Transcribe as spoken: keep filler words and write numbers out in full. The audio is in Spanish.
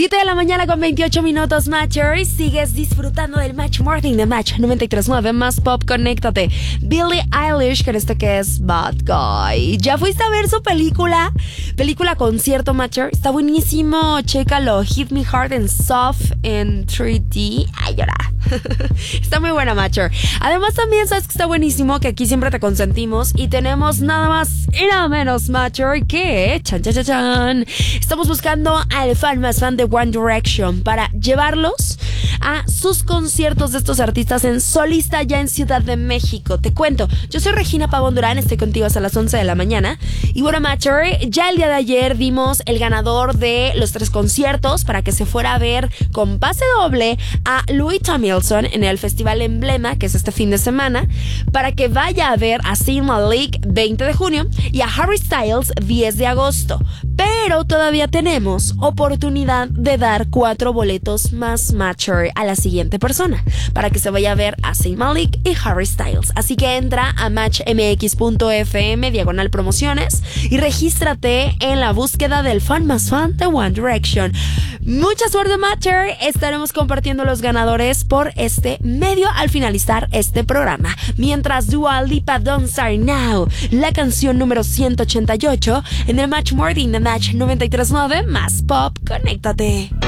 siete de la mañana con veintiocho minutos, Matcher. Sigues disfrutando del Match Morning de Match noventa y tres punto nueve más Pop. Conéctate. Billie Eilish con este que es Bad Guy. ¿Ya fuiste a ver su película? Película concierto, Matcher. Está buenísimo. Chécalo. Hit Me Hard and Soft en tres D. Ay, llora. Está muy buena, Matcher. Además, también sabes que está buenísimo que aquí siempre te consentimos y tenemos nada más y nada menos, Matcher, que chan, chan, chan, chan. Estamos buscando al fan más fan de One Direction para llevarlos a sus conciertos de estos artistas en solista ya en Ciudad de México. Te cuento, yo soy Regina Pavón Durán, estoy contigo hasta las once de la mañana. Y bueno, Matcher, ya el día de ayer dimos el ganador de los tres conciertos para que se fuera a ver con pase doble a Louis Tomlinson en el Festival Emblema, que es este fin de semana, para que vaya a ver a Zayn Malik veinte de junio y a Harry Styles diez de agosto. Pero todavía tenemos oportunidad de dar cuatro boletos más, Matcher, a la siguiente persona para que se vaya a ver a Zayn Malik y Harry Styles. Así que entra a matchmx.fm diagonal promociones y regístrate en la búsqueda del fan más fan de One Direction. Mucha suerte, Matcher. Estaremos compartiendo los ganadores por este medio al finalizar este programa. Mientras Dua Lipa Don't Start Now, la canción número ciento ochenta y ocho en el Match Morning de Match noventa y tres punto nueve más Pop. Conéctate.